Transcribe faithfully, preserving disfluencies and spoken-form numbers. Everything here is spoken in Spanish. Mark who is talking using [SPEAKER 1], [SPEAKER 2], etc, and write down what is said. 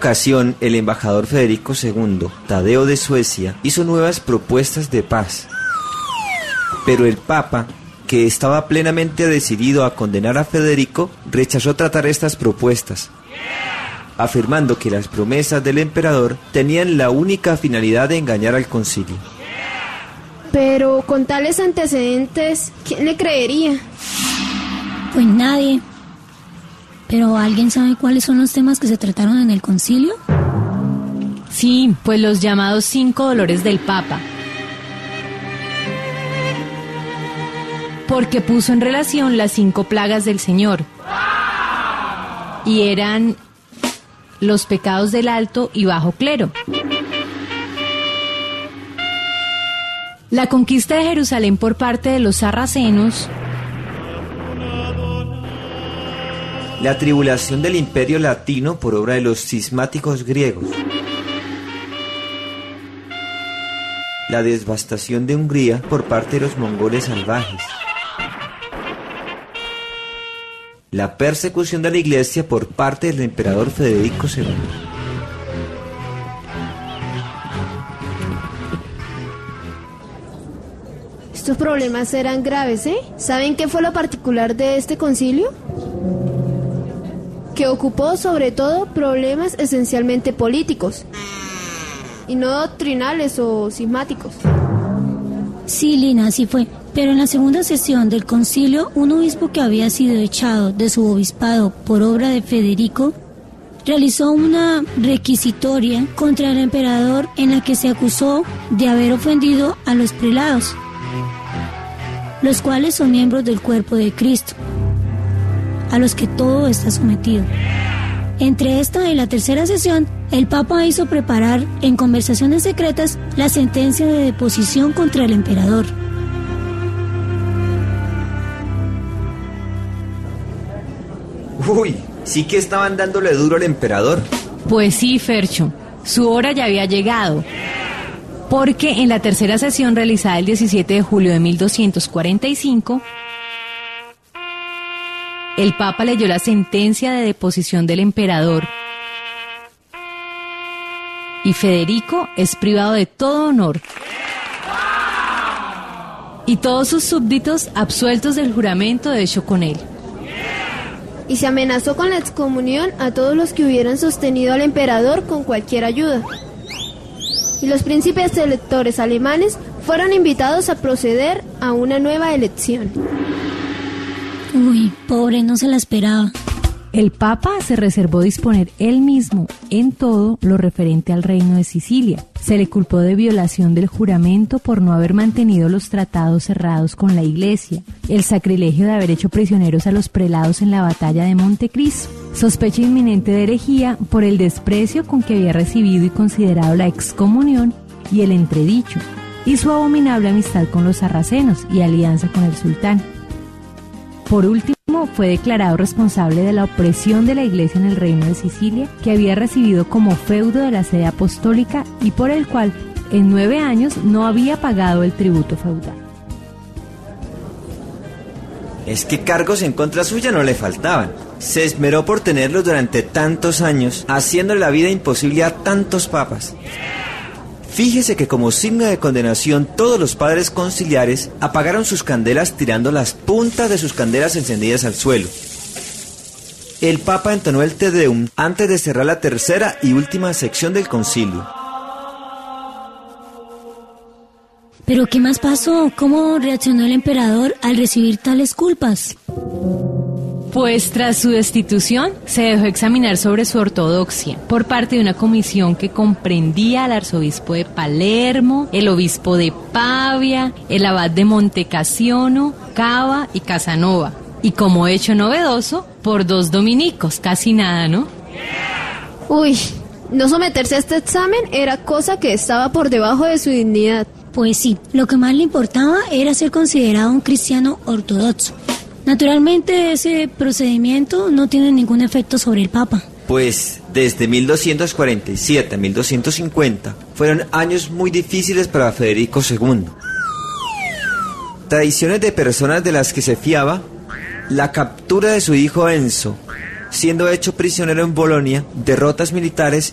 [SPEAKER 1] ocasión, el embajador Federico segundo, Tadeo de Suecia, hizo nuevas propuestas de paz. Pero el Papa, que estaba plenamente decidido a condenar a Federico, rechazó tratar estas propuestas, afirmando que las promesas del emperador tenían la única finalidad de engañar al concilio.
[SPEAKER 2] Pero con tales antecedentes, ¿quién le creería?
[SPEAKER 3] Pues nadie. ¿Pero alguien sabe cuáles son los temas que se trataron en el concilio?
[SPEAKER 4] Sí, pues los llamados cinco dolores del Papa. Porque puso en relación las cinco plagas del Señor. Y eran los pecados del alto y bajo clero, la conquista de Jerusalén por parte de los sarracenos,
[SPEAKER 1] la tribulación del imperio latino por obra de los cismáticos griegos, la devastación de Hungría por parte de los mongoles salvajes, la persecución de la Iglesia por parte del emperador Federico segundo.
[SPEAKER 2] Estos problemas eran graves, ¿eh? ¿Saben qué fue lo particular de este concilio? Que ocupó sobre todo problemas esencialmente políticos y no doctrinales o cismáticos.
[SPEAKER 3] Sí, Lina, así fue. Pero en la segunda sesión del concilio, un obispo que había sido echado de su obispado por obra de Federico, realizó una requisitoria contra el emperador en la que se acusó de haber ofendido a los prelados, los cuales son miembros del cuerpo de Cristo, a los que todo está sometido. Entre esta y la tercera sesión, el Papa hizo preparar en conversaciones secretas la sentencia de deposición contra el emperador.
[SPEAKER 1] Uy, sí que estaban dándole duro al emperador.
[SPEAKER 4] Pues sí, Fercho, su hora ya había llegado. Porque en la tercera sesión realizada el diecisiete de julio de mil doscientos cuarenta y cinco, el Papa leyó la sentencia de deposición del emperador y Federico es privado de todo honor y todos sus súbditos absueltos del juramento de hecho con él.
[SPEAKER 2] Y se amenazó con la excomunión a todos los que hubieran sostenido al emperador con cualquier ayuda. Y los príncipes electores alemanes fueron invitados a proceder a una nueva elección.
[SPEAKER 3] Uy, pobre, no se la esperaba.
[SPEAKER 4] El Papa se reservó disponer él mismo en todo lo referente al reino de Sicilia. Se le culpó de violación del juramento por no haber mantenido los tratados cerrados con la Iglesia, el sacrilegio de haber hecho prisioneros a los prelados en la batalla de Montecristo, sospecha inminente de herejía por el desprecio con que había recibido y considerado la excomunión y el entredicho, y su abominable amistad con los sarracenos y alianza con el sultán. Por último, fue declarado responsable de la opresión de la Iglesia en el reino de Sicilia, que había recibido como feudo de la sede apostólica y por el cual en nueve años no había pagado el tributo feudal.
[SPEAKER 1] Es que cargos en contra suya no le faltaban. Se esmeró por tenerlos durante tantos años, haciendo la vida imposible a tantos papas. Fíjese que como signo de condenación todos los padres conciliares apagaron sus candelas tirando las puntas de sus candelas encendidas al suelo. El Papa entonó el Te Deum antes de cerrar la tercera y última sección del concilio.
[SPEAKER 3] ¿Pero qué más pasó? ¿Cómo reaccionó el emperador al recibir tales culpas?
[SPEAKER 4] Pues tras su destitución se dejó examinar sobre su ortodoxia por parte de una comisión que comprendía al arzobispo de Palermo, el obispo de Pavia, el abad de Montecassino, Cava y Casanova. Y como hecho novedoso, por dos dominicos, casi nada, ¿no?
[SPEAKER 2] Uy, no someterse a este examen era cosa que estaba por debajo de su dignidad.
[SPEAKER 3] Pues sí, lo que más le importaba era ser considerado un cristiano ortodoxo. Naturalmente, ese procedimiento no tiene ningún efecto sobre el Papa.
[SPEAKER 1] Pues desde mil doscientos cuarenta y siete a mil doscientos cincuenta fueron años muy difíciles para Federico segundo. Tradiciones de personas de las que se fiaba, la captura de su hijo Enzo, siendo hecho prisionero en Bolonia, derrotas militares